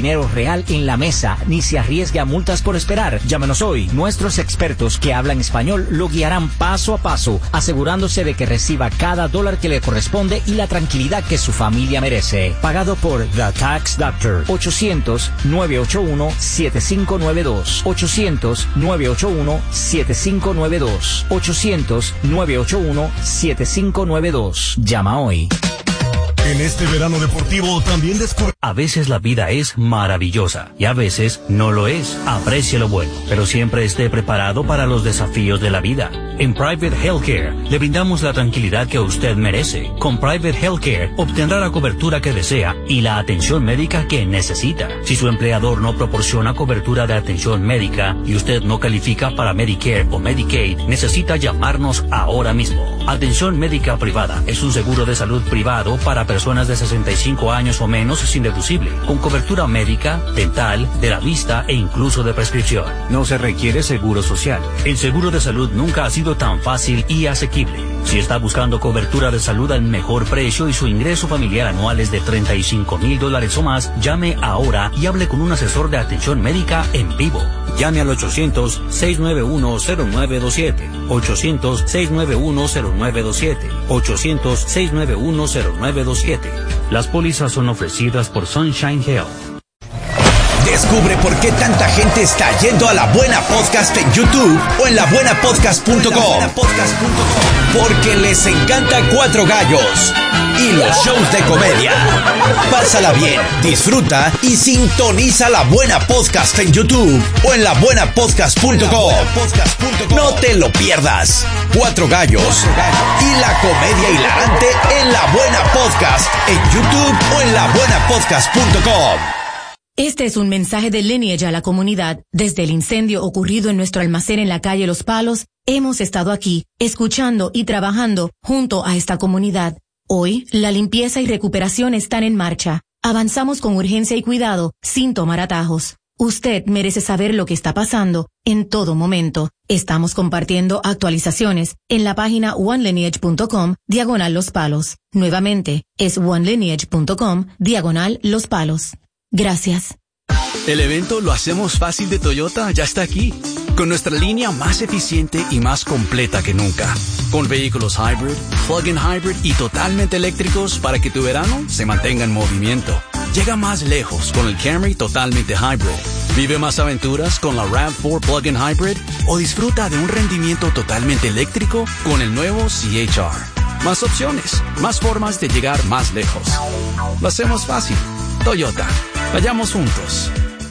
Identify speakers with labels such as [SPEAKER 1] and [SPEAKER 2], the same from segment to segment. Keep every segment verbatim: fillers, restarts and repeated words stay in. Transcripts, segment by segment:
[SPEAKER 1] dinero real en la mesa ni se arriesgue a multas por esperar. Llámenos hoy. Nuestros expertos que hablan español lo guiarán paso a paso, asegurándose de que reciba cada dólar que le corresponde y la tranquilidad que su familia merece. Pagado por The Tax Doctor. ochocientos, nueve ocho uno, siete cinco nueve dos. ochocientos, nueve ocho uno, siete cinco nueve dos. ochocientos, nueve ocho uno, siete cinco nueve dos. Llama hoy.
[SPEAKER 2] En este verano deportivo también descubre...
[SPEAKER 3] A veces la vida es maravillosa y a veces no lo es. Aprecie lo bueno, pero siempre esté preparado para los desafíos de la vida. En Private Healthcare le brindamos la tranquilidad que usted merece. Con Private Healthcare obtendrá la cobertura que desea y la atención médica que necesita. Si su empleador no proporciona cobertura de atención médica y usted no califica para Medicare o Medicaid, necesita llamarnos ahora mismo. Atención médica privada es un seguro de salud privado para personas de sesenta y cinco años o menos sin deducible, con cobertura médica, dental, de la vista e incluso de prescripción. No se requiere seguro social. El seguro de salud nunca ha sido tan fácil y asequible. Si está buscando cobertura de salud al mejor precio y su ingreso familiar anual es de treinta y cinco mil dólares o más, llame ahora y hable con un asesor de atención médica en vivo. Llame al ochocientos, seis nueve uno, cero nueve dos siete. ochocientos, seis nueve uno, cero nueve dos siete. ochocientos, seis nueve uno, cero nueve dos siete. Las pólizas son ofrecidas por Sunshine Health.
[SPEAKER 4] Descubre por qué tanta gente está yendo a La Buena Podcast en YouTube o en la buena podcast punto com. Porque les encanta Cuatro Gallos y los shows de comedia. Pásala bien, disfruta y sintoniza La Buena Podcast en YouTube o en la buena podcast punto com. No te lo pierdas. Cuatro Gallos y la comedia hilarante en La Buena Podcast en YouTube o en la buena podcast punto com.
[SPEAKER 5] Este es un mensaje de Lineage a la comunidad. Desde el incendio ocurrido en nuestro almacén en la calle Los Palos, hemos estado aquí, escuchando y trabajando junto a esta comunidad. Hoy, la limpieza y recuperación están en marcha. Avanzamos con urgencia y cuidado, sin tomar atajos. Usted merece saber lo que está pasando en todo momento. Estamos compartiendo actualizaciones en la página one lineage punto com, diagonal Los Palos. Nuevamente, es one lineage punto com, diagonal Los Palos. Gracias.
[SPEAKER 6] El evento Lo Hacemos Fácil de Toyota ya está aquí, con nuestra línea más eficiente y más completa que nunca, con vehículos hybrid, plug-in hybrid y totalmente eléctricos para que tu verano se mantenga en movimiento. Llega más lejos con el Camry totalmente hybrid. Vive más aventuras con la RAV cuatro plug-in hybrid o disfruta de un rendimiento totalmente eléctrico con el nuevo C H R. Más opciones, más formas de llegar más lejos. Lo hacemos fácil. Toyota. Vayamos juntos.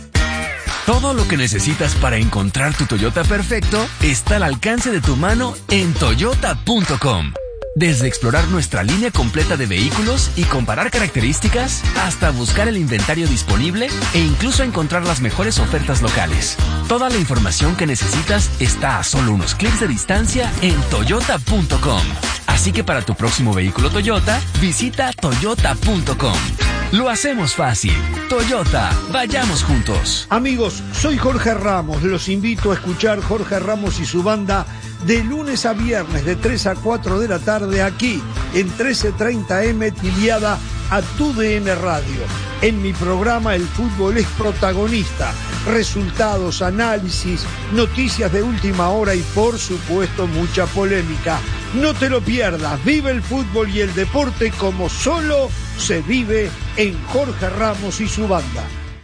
[SPEAKER 7] Todo lo que necesitas para encontrar tu Toyota perfecto está al alcance de tu mano en toyota punto com. Desde explorar nuestra línea completa de vehículos y comparar características, hasta buscar el inventario disponible e incluso encontrar las mejores ofertas locales. Toda la información que necesitas está a solo unos clics de distancia en toyota punto com. Así que para tu próximo vehículo Toyota, visita toyota punto com. Lo hacemos fácil. Toyota, vayamos juntos.
[SPEAKER 8] Amigos, soy Jorge Ramos. Los invito a escuchar Jorge Ramos y su banda de lunes a viernes de tres a cuatro de la tarde aquí en trece treinta eme tiliada a tu D N Radio. En mi programa el fútbol es protagonista. Resultados, análisis, noticias de última hora y por supuesto mucha polémica. No te lo pierdas. Vive el fútbol y el deporte como solo se vive en Jorge Ramos y su banda.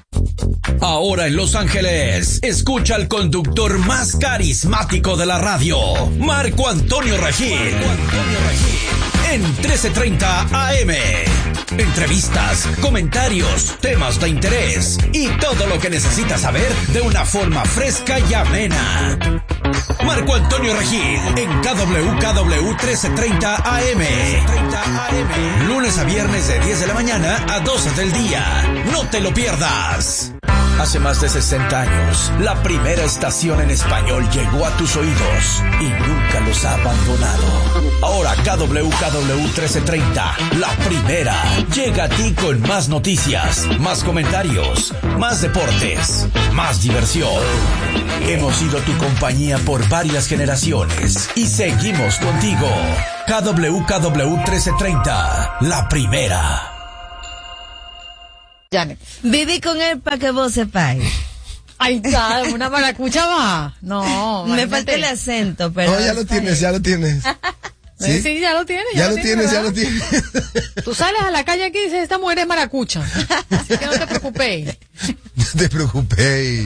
[SPEAKER 4] Ahora en Los Ángeles, escucha al conductor más carismático de la radio, Marco Antonio Regil. En trece treinta A M. Entrevistas, comentarios, temas de interés y todo lo que necesitas saber de una forma fresca y amena. Marco Antonio Regil en K W K W trece treinta A M. Lunes a viernes de diez de la mañana a doce del día. No te lo pierdas. Hace más de sesenta años, la primera estación en español llegó a tus oídos y nunca los ha abandonado. Ahora K W K W trece treinta, la primera, llega a ti con más noticias, más comentarios, más deportes, más diversión. Hemos sido tu compañía por varias generaciones y seguimos contigo. K W K W trece treinta, la primera.
[SPEAKER 9] Janet.
[SPEAKER 10] Viví con él para que vos sepáis.
[SPEAKER 9] Ahí está, una maracucha va. No,
[SPEAKER 10] me falta el acento, pero...
[SPEAKER 11] No, ya lo tienes, ya lo tienes.
[SPEAKER 9] ¿Sí? Sí, ya lo tienes.
[SPEAKER 11] Ya, ya lo tienes, tienes ya lo tienes.
[SPEAKER 9] Tú sales a la calle aquí y dices, esta mujer es maracucha. Así que no te preocupéis.
[SPEAKER 11] No te preocupéis.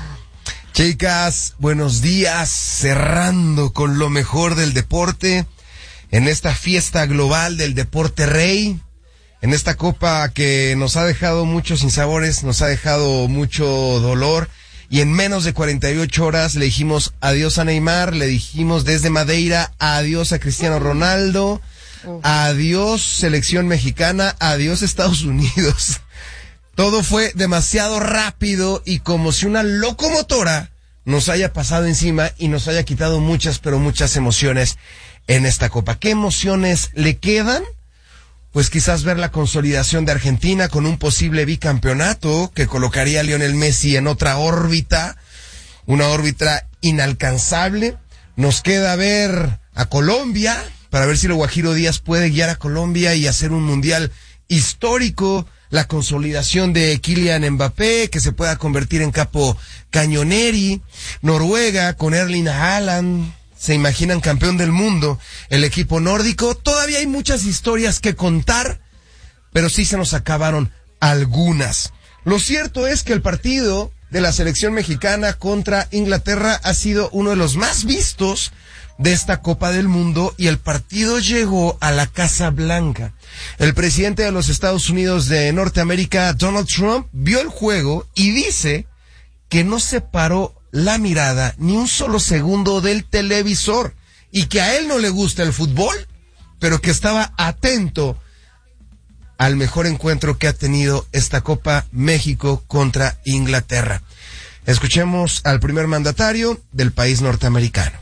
[SPEAKER 11] Chicas, buenos días. Cerrando con lo mejor del deporte. En esta fiesta global del deporte rey. En esta copa que nos ha dejado muchos sinsabores, nos ha dejado mucho dolor. Y en menos de cuarenta y ocho horas le dijimos adiós a Neymar, le dijimos desde Madeira adiós a Cristiano Ronaldo, adiós selección mexicana, adiós Estados Unidos. Todo fue demasiado rápido y como si una locomotora nos haya pasado encima y nos haya quitado muchas, pero muchas emociones en esta copa. ¿Qué emociones le quedan? Pues quizás ver la consolidación de Argentina con un posible bicampeonato que colocaría a Lionel Messi en otra órbita, una órbita inalcanzable. Nos queda ver a Colombia para ver si el Guajiro Díaz puede guiar a Colombia y hacer un mundial histórico, la consolidación de Kylian Mbappé que se pueda convertir en capo cañoneri, Noruega con Erling Haaland. Se imaginan campeón del mundo, el equipo nórdico. Todavía hay muchas historias que contar, pero sí se nos acabaron algunas. Lo cierto es que el partido de la selección mexicana contra Inglaterra ha sido uno de los más vistos de esta Copa del Mundo y el partido llegó a la Casa Blanca. El presidente de los Estados Unidos de Norteamérica, Donald Trump, vio el juego y dice que no se paró la mirada ni un solo segundo del televisor y que a él no le gusta el fútbol, pero que estaba atento al mejor encuentro que ha tenido esta Copa, México contra Inglaterra. Escuchemos al primer mandatario del país norteamericano.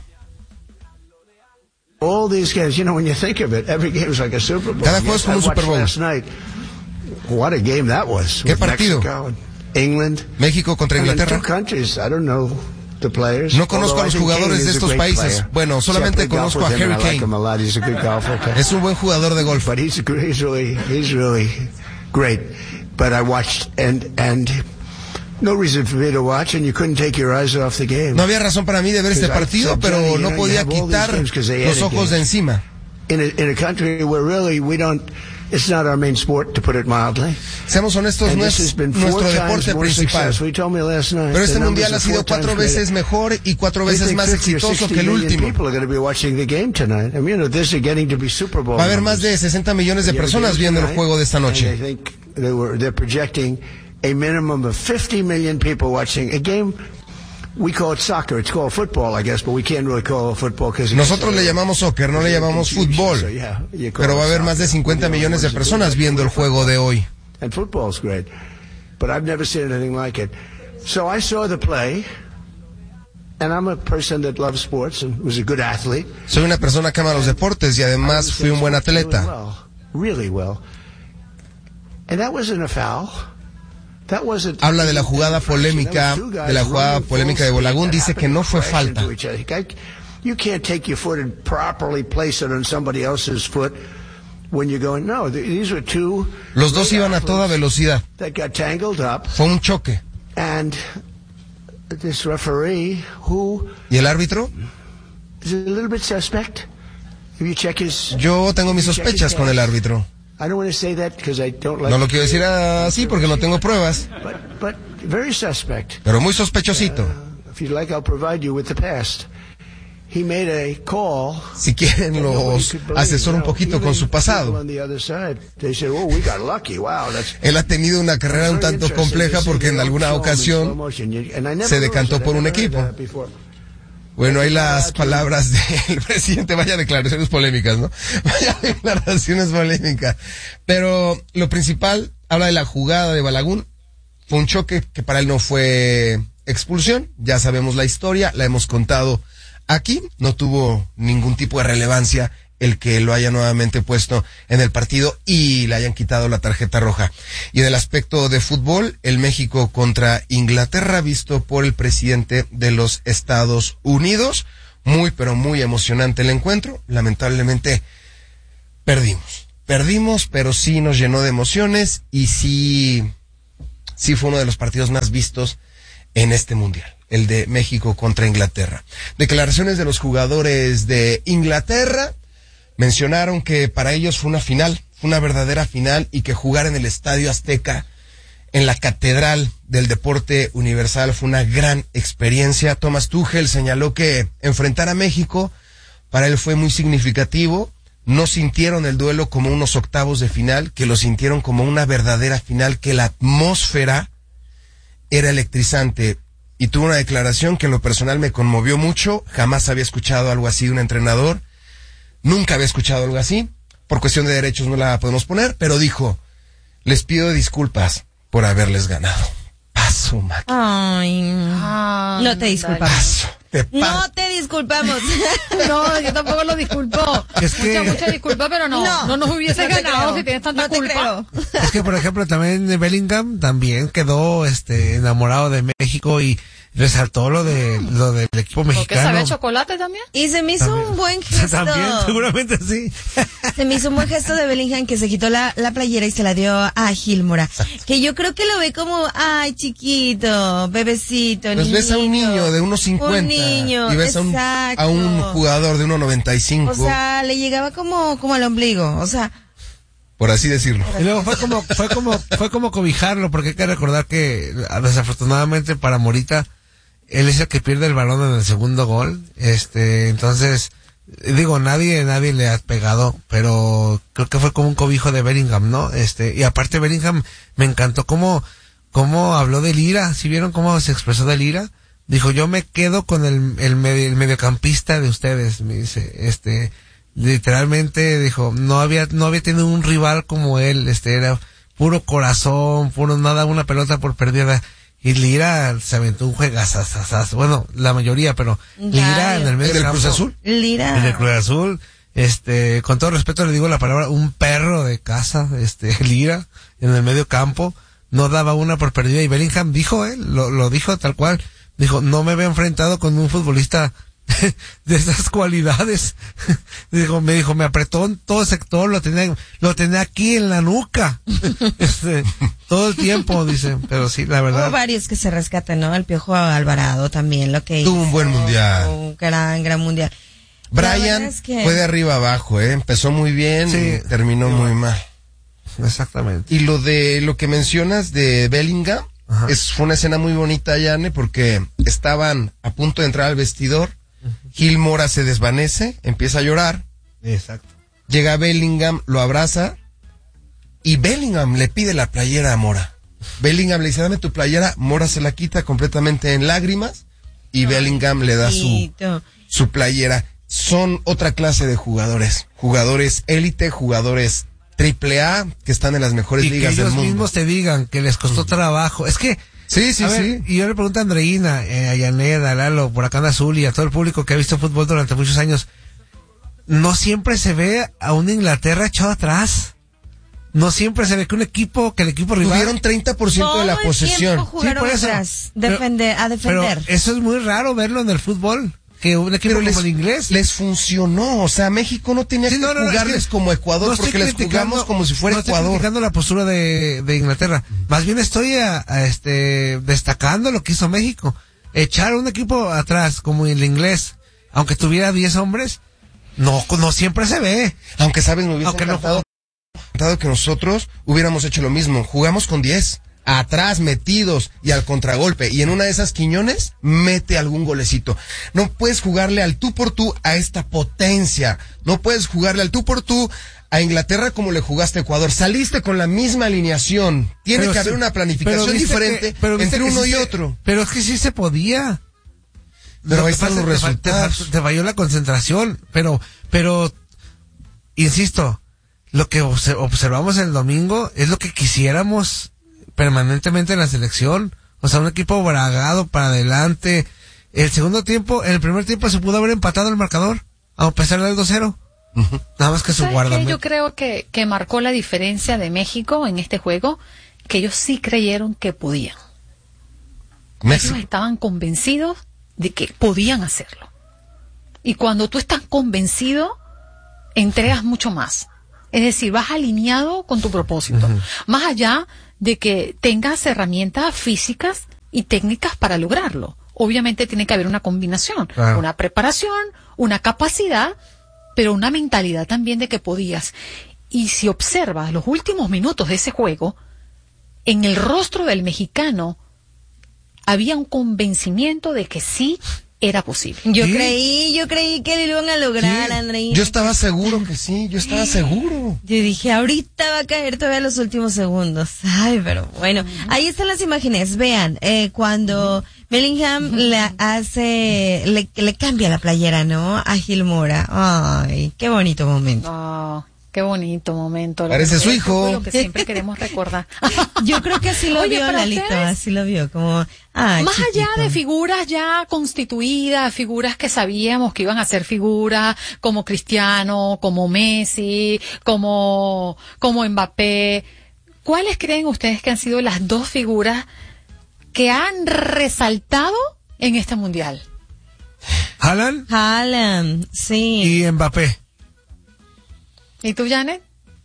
[SPEAKER 12] All these games, you know, when you think of it, every game is like a Super Bowl.
[SPEAKER 11] Cada juego es como un Super Bowl.
[SPEAKER 12] Last night, what a game that was.
[SPEAKER 11] ¿Qué partido?
[SPEAKER 12] England,
[SPEAKER 11] México contra Inglaterra. No conozco a los jugadores de estos países. Bueno, solamente conozco a Harry Kane. Es un buen jugador de golf. No había razón para mí de ver este partido, pero no podía quitar los ojos de encima.
[SPEAKER 12] It's not our main sport, to put it mildly.
[SPEAKER 11] Seamos honestos, no es nuestro deporte principal. Pero este mundial ha sido cuatro veces mejor y cuatro veces más exitoso que el último. Va a haber más de sesenta millones de personas viendo el juego de esta noche.
[SPEAKER 12] We call it soccer. It's called football, I guess, but we can't really call it football because
[SPEAKER 11] nosotros le llamamos soccer, no le llamamos fútbol. Pero va a haber más de cincuenta millones de personas viendo el juego de hoy.
[SPEAKER 12] And football's great, but I've never seen anything like it. So I saw the play, and I'm a person that loves sports and was a good athlete.
[SPEAKER 11] Soy una persona que ama los deportes y además fui un buen atleta.
[SPEAKER 12] Really well. And that wasn't a foul.
[SPEAKER 11] Habla de la jugada polémica, de la jugada polémica de Bolagun, dice que no fue falta. Los dos iban a toda velocidad. Fue un choque. ¿Y el árbitro? Yo tengo mis sospechas con el árbitro. No lo quiero decir así porque no tengo pruebas. Pero muy sospechosito. Si quieren, los asesoro un poquito con su pasado. Él ha tenido una carrera un tanto compleja porque en alguna ocasión se decantó por un equipo. Bueno, hay las palabras del presidente, vaya declaraciones polémicas, ¿no? Vaya declaraciones polémicas. Pero lo principal, habla de la jugada de Balagun. Fue un choque que para él no fue expulsión. Ya sabemos la historia, la hemos contado aquí. No tuvo ningún tipo de relevancia el que lo haya nuevamente puesto en el partido y le hayan quitado la tarjeta roja. Y en el aspecto de fútbol, el México contra Inglaterra, visto por el presidente de los Estados Unidos. Muy, pero muy emocionante el encuentro. Lamentablemente, perdimos. Perdimos, pero sí nos llenó de emociones y sí sí fue uno de los partidos más vistos en este mundial, el de México contra Inglaterra. Declaraciones de los jugadores de Inglaterra mencionaron que para ellos fue una final, fue una verdadera final, y que jugar en el Estadio Azteca, en la catedral del deporte universal, fue una gran experiencia. Thomas Tuchel señaló que enfrentar a México para él fue muy significativo. No sintieron el duelo como unos octavos de final, que lo sintieron como una verdadera final, que la atmósfera era electrizante. Y tuvo una declaración que en lo personal me conmovió mucho. Jamás había escuchado algo así de un entrenador. Nunca había escuchado algo así. Por cuestión de derechos no la podemos poner, pero dijo: les pido disculpas por haberles ganado. Paso, máquina.
[SPEAKER 10] Ay,
[SPEAKER 9] Ah,
[SPEAKER 10] no te disculpamos.
[SPEAKER 11] Paso. Te pa-
[SPEAKER 10] No te disculpamos.
[SPEAKER 9] No, yo tampoco lo disculpo.
[SPEAKER 13] Es que-
[SPEAKER 9] Mucha, mucha disculpa, pero no.
[SPEAKER 10] No,
[SPEAKER 9] No, nos hubiese
[SPEAKER 10] no te
[SPEAKER 9] ganado
[SPEAKER 10] creo.
[SPEAKER 9] si tienes tanta
[SPEAKER 10] No te
[SPEAKER 9] culpa.
[SPEAKER 10] creo.
[SPEAKER 13] Es que, por ejemplo, también Bellingham también quedó este enamorado de México y resaltó lo de lo del equipo
[SPEAKER 9] ¿Por qué
[SPEAKER 13] mexicano.
[SPEAKER 9] sabe a chocolate también?
[SPEAKER 10] Y se me hizo
[SPEAKER 13] También.
[SPEAKER 10] un buen gesto.
[SPEAKER 13] También, seguramente sí.
[SPEAKER 10] Se me hizo un buen gesto de Bellingham, que se quitó la, la playera y se la dio a Gilmora. Que yo creo que lo ve como, ay, chiquito, bebecito,
[SPEAKER 11] Pues
[SPEAKER 10] niñito.
[SPEAKER 11] ves a un niño de unos cincuenta
[SPEAKER 10] Un niño,
[SPEAKER 11] y ves a un,
[SPEAKER 10] exacto.
[SPEAKER 11] a un jugador de unos noventa y cinco,
[SPEAKER 10] O sea, le llegaba como, como al ombligo, o sea.
[SPEAKER 11] por así decirlo.
[SPEAKER 13] Y luego fue como, fue como, fue como cobijarlo, porque hay que recordar que desafortunadamente para Morita, él es el que pierde el balón en el segundo gol. Este, entonces, digo, nadie, nadie le ha pegado, pero creo que fue como un cobijo de Bellingham, ¿no? Este, y aparte Bellingham, me encantó cómo, cómo habló de Lira. ¿Sí vieron cómo se expresó de Lira? Dijo: yo me quedo con el, el, medio, el mediocampista de ustedes, me dice, este, literalmente dijo, no había, no había tenido un rival como él, este, era puro corazón, puro nada, una pelota por perdida. Y Lira se aventó un juegazazazazo, bueno, la mayoría, pero Lira en el medio
[SPEAKER 11] ¿El del
[SPEAKER 13] campo.
[SPEAKER 11] Cruz Azul?
[SPEAKER 10] Lira.
[SPEAKER 13] En el Cruz Azul, este, con todo respeto le digo la palabra, un perro de casa, este, Lira, en el medio campo, no daba una por perdida. Y Bellingham dijo, él, lo, lo dijo tal cual, dijo: no me había enfrentado con un futbolista de esas cualidades. Dijo, me dijo, me apretó en todo sector, lo tenía, lo tenía aquí en la nuca. Este, todo el tiempo, dice, pero sí, la verdad.
[SPEAKER 10] Hubo varios que se rescatan, ¿no? El Piojo Alvarado también, lo que
[SPEAKER 11] Tuvo
[SPEAKER 10] hizo,
[SPEAKER 11] un buen mundial.
[SPEAKER 10] Un gran, gran mundial. La
[SPEAKER 11] Brian
[SPEAKER 10] verdad es que-
[SPEAKER 11] fue de arriba abajo, ¿eh? Empezó muy bien,
[SPEAKER 13] Sí.
[SPEAKER 11] y terminó muy mal.
[SPEAKER 13] Exactamente.
[SPEAKER 11] Y lo de lo que mencionas de Bellingham, es, fue una escena muy bonita, Yane, porque estaban a punto de entrar al vestidor. Gil Mora se desvanece, empieza a llorar.
[SPEAKER 13] Exacto.
[SPEAKER 11] Llega Bellingham, lo abraza y Bellingham le pide la playera a Mora. Bellingham le dice: dame tu playera. Mora se la quita completamente en lágrimas y Bellingham le da su,
[SPEAKER 10] Bonito.
[SPEAKER 11] su playera. Son otra clase de jugadores, jugadores élite, jugadores triple A, que están en las mejores
[SPEAKER 13] Y que
[SPEAKER 11] ligas del
[SPEAKER 13] ellos
[SPEAKER 11] mundo.
[SPEAKER 13] mismos te digan que les costó trabajo. Es que,
[SPEAKER 11] Sí, sí,
[SPEAKER 13] a ver,
[SPEAKER 11] sí.
[SPEAKER 13] y yo le pregunto a Andreina, eh, a Yaneda, a Lalo, por acá en Azul y a todo el público que ha visto fútbol durante muchos años, no siempre se ve a una Inglaterra echado atrás. No siempre se ve que un equipo, que el equipo rival...
[SPEAKER 11] Tuvieron treinta por ciento de la
[SPEAKER 10] Todo el
[SPEAKER 11] posesión.
[SPEAKER 10] tiempo jugaron
[SPEAKER 13] por eso.
[SPEAKER 10] atrás,
[SPEAKER 13] Pero-
[SPEAKER 10] defender, a defender.
[SPEAKER 13] Pero eso es muy raro verlo en el fútbol, que un equipo
[SPEAKER 11] Pero
[SPEAKER 13] como
[SPEAKER 11] les,
[SPEAKER 13] el inglés...
[SPEAKER 11] les funcionó, o sea, México no tenía
[SPEAKER 13] Sí,
[SPEAKER 11] que
[SPEAKER 13] no, no, no,
[SPEAKER 11] jugarles
[SPEAKER 13] es que
[SPEAKER 11] como Ecuador,
[SPEAKER 13] no estoy
[SPEAKER 11] porque les
[SPEAKER 13] criticando-
[SPEAKER 11] jugamos como si fuera
[SPEAKER 13] no estoy
[SPEAKER 11] Ecuador.
[SPEAKER 13] criticando la postura de, de Inglaterra. Más bien estoy a, a este destacando lo que hizo México. Echar un equipo atrás como el inglés, aunque tuviera diez hombres, no, no siempre se ve.
[SPEAKER 11] Aunque sabes, me hubiese
[SPEAKER 13] Aunque no
[SPEAKER 11] encantado, encantado que nosotros hubiéramos hecho lo mismo. Jugamos con diez, atrás, metidos y al contragolpe. Y en una de esas, Quiñones mete algún golecito. No puedes jugarle al tú por tú a esta potencia. No puedes jugarle al tú por tú a Inglaterra como le jugaste a Ecuador. Saliste con la misma alineación. Tiene
[SPEAKER 13] Pero
[SPEAKER 11] que haber
[SPEAKER 13] sí,
[SPEAKER 11] una planificación
[SPEAKER 13] pero viste
[SPEAKER 11] diferente
[SPEAKER 13] que- pero viste
[SPEAKER 11] entre
[SPEAKER 13] que
[SPEAKER 11] uno
[SPEAKER 13] sí
[SPEAKER 11] y
[SPEAKER 13] se-
[SPEAKER 11] otro.
[SPEAKER 13] Pero es que sí se podía.
[SPEAKER 11] Pero
[SPEAKER 13] Lo
[SPEAKER 11] ahí
[SPEAKER 13] que
[SPEAKER 11] están
[SPEAKER 13] pasa
[SPEAKER 11] los
[SPEAKER 13] es que te fa- te fa-
[SPEAKER 11] resultados.
[SPEAKER 13] Te falló la concentración, pero, pero, insisto, lo que obse- observamos el domingo es lo que quisiéramos permanentemente en la selección. O sea, un equipo bragado para adelante. El segundo tiempo, en el primer tiempo se pudo haber empatado el marcador, a pesar del dos cero. Nada más que su
[SPEAKER 9] ¿Sabes qué?
[SPEAKER 13] guardameta.
[SPEAKER 9] Yo creo que, que marcó la diferencia de México en este juego, que ellos sí creyeron que podían.
[SPEAKER 11] México.
[SPEAKER 9] Ellos estaban convencidos de que podían hacerlo. Y cuando tú estás convencido, entregas mucho más. Es decir, vas alineado con tu propósito. Uh-huh. Más allá de que tengas herramientas físicas y técnicas para lograrlo. Obviamente tiene que haber una combinación, claro. Una preparación, una capacidad, pero una mentalidad también de que podías. Y si observas los últimos minutos de ese juego, en el rostro del mexicano había un convencimiento de que sí era posible.
[SPEAKER 10] Yo
[SPEAKER 11] ¿Sí?
[SPEAKER 10] creí, yo creí que lo iban a lograr, sí. Andreina.
[SPEAKER 11] Yo estaba seguro que sí, yo estaba seguro.
[SPEAKER 10] Yo dije, ahorita va a caer todavía los últimos segundos. Ay, pero bueno. Ahí están las imágenes, vean, eh, cuando Bellingham le hace, le, le cambia la playera, ¿no? A Gil Mora. Ay, qué bonito momento.
[SPEAKER 9] Oh. Qué bonito momento.
[SPEAKER 11] Parece su hijo.
[SPEAKER 9] Lo que siempre queremos recordar.
[SPEAKER 10] Yo creo que así lo Oye, vio Lalito, ustedes, así lo vio, como, ay,
[SPEAKER 9] más
[SPEAKER 10] chiquito.
[SPEAKER 9] allá de figuras ya constituidas, figuras que sabíamos que iban a ser figuras, como Cristiano, como Messi, como, como Mbappé, ¿cuáles creen ustedes que han sido las dos figuras que han resaltado en este mundial?
[SPEAKER 13] Haaland.
[SPEAKER 10] Haaland, sí.
[SPEAKER 13] Y Mbappé.
[SPEAKER 9] ¿Y tú, Janet?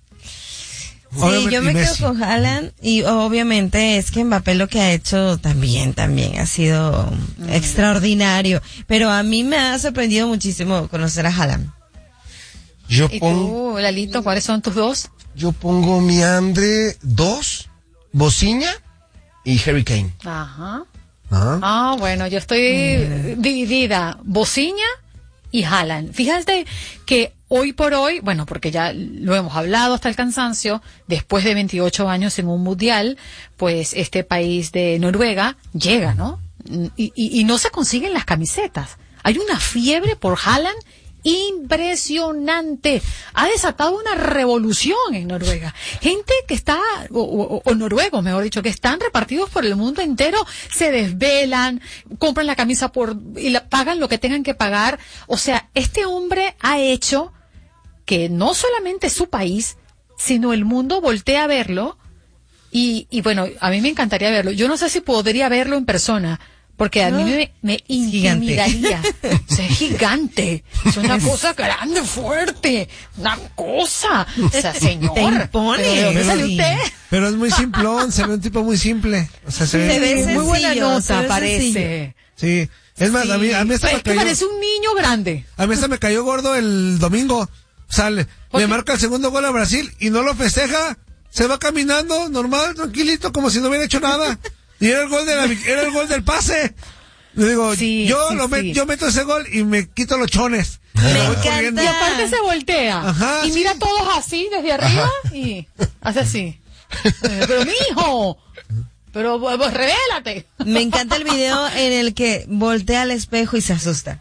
[SPEAKER 10] Sí, obviamente, yo me quedo con Haaland y obviamente es que Mbappé lo que ha hecho también, también ha sido mm. extraordinario. Pero a mí me ha sorprendido muchísimo conocer a Haaland.
[SPEAKER 11] Yo
[SPEAKER 9] ¿Y
[SPEAKER 11] pongo,
[SPEAKER 9] tú, Lalito, cuáles son tus dos?
[SPEAKER 11] Yo pongo mi Andre dos, Bociña y Harry Kane.
[SPEAKER 9] Ajá.
[SPEAKER 11] Ajá.
[SPEAKER 9] Ah, bueno, yo estoy mm. dividida. Bociña y Haaland. Fíjate que hoy por hoy, bueno, porque ya lo hemos hablado hasta el cansancio, después de veintiocho años en un mundial, pues este país de Noruega llega, ¿no? Y, y, y no se consiguen las camisetas. Hay una fiebre por Haaland impresionante. Ha desatado una revolución en Noruega. Gente que está, o, o, o noruegos, mejor dicho, que están repartidos por el mundo entero, se desvelan, compran la camisa por y la, pagan lo que tengan que pagar. O sea, este hombre ha hecho que no solamente su país, sino el mundo voltee a verlo. Y, y bueno, a mí me encantaría verlo. Yo no sé si podría verlo en persona, porque a no, mí me, me intimidaría. O sea, es gigante. Es una cosa grande, fuerte. Una cosa. O sea, señor.
[SPEAKER 10] Te impone.
[SPEAKER 9] ¿De dónde salió usted?
[SPEAKER 13] Pero es muy simplón, se ve un tipo muy simple. O sea, se,
[SPEAKER 10] se ve, ve
[SPEAKER 9] muy buena nota,
[SPEAKER 10] parece.
[SPEAKER 13] Sí. Es más, sí. a mí, a mí hasta
[SPEAKER 9] es
[SPEAKER 13] me cayó.
[SPEAKER 9] Parece un niño grande.
[SPEAKER 13] A mí hasta me cayó gordo el domingo. O sea, le, le marca el segundo gol a Brasil y no lo festeja. Se va caminando, normal, tranquilito, como si no hubiera hecho nada. Y era el gol de la, era el gol del pase. Le digo,
[SPEAKER 9] sí,
[SPEAKER 13] yo
[SPEAKER 9] sí,
[SPEAKER 13] lo met,
[SPEAKER 9] sí.
[SPEAKER 13] yo meto ese gol y me quito los chones.
[SPEAKER 10] Me encanta.
[SPEAKER 9] Y aparte se voltea.
[SPEAKER 13] Ajá,
[SPEAKER 9] y
[SPEAKER 13] sí.
[SPEAKER 9] mira a todos así desde arriba. Ajá. Y hace así. Pero mijo, pero pues, revélate.
[SPEAKER 10] Me encanta el video en el que voltea al espejo y se asusta.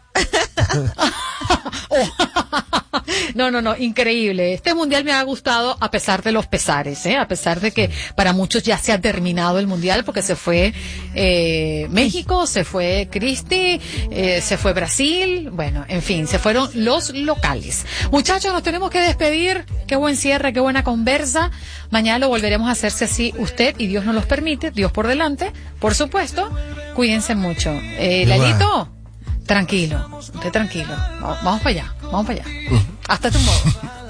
[SPEAKER 9] Oh. No, no, no, increíble. Este mundial me ha gustado a pesar de los pesares, ¿eh? A pesar de que para muchos ya se ha terminado el mundial porque se fue eh, México, se fue Cristi, eh, se fue Brasil, bueno, en fin, se fueron los locales. Muchachos, nos tenemos que despedir. Qué buen cierre, qué buena conversa. Mañana lo volveremos a hacerse así usted y Dios nos los permite, Dios por delante, por supuesto. Cuídense mucho. Eh, Lalito. Tranquilo, usted tranquilo. Vamos, vamos para allá, vamos para allá. Hasta tu modo.